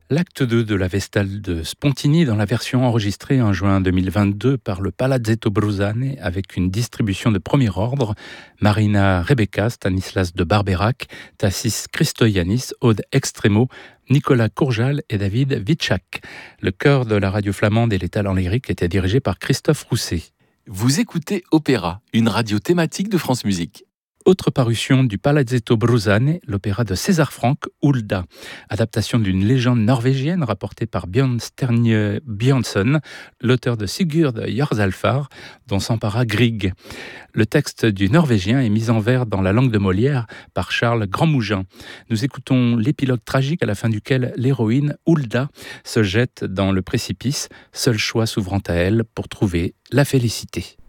L'acte 2 de la Vestale de Spontini dans la version enregistrée en juin 2022 par le Palazzetto Bruzane avec une distribution de premier ordre, Marina Rebecca, Stanislas de Barberac, Tassis Christoyanis, Aude Extremo, Nicolas Courjal et David Witschak. Le chœur de la radio flamande et les talents lyriques était dirigé par Christophe Rousset. Vous écoutez Opéra, une radio thématique de France Musique. Autre parution du Palazzetto Bruzane, l'opéra de César Franck, Hulda, adaptation d'une légende norvégienne rapportée par Björn Sterne Björnsson, l'auteur de Sigurd Jorsalfar, dont s'empara Grieg. Le texte du norvégien est mis en vers dans la langue de Molière par Charles Grandmougin. Nous écoutons l'épilogue tragique à la fin duquel l'héroïne Hulda se jette dans le précipice, seul choix s'ouvrant à elle pour trouver la félicité.